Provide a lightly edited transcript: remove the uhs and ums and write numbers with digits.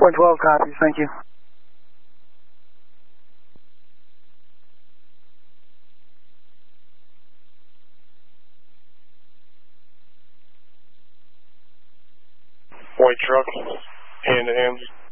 112 copies, thank you. White truck, hand to hand.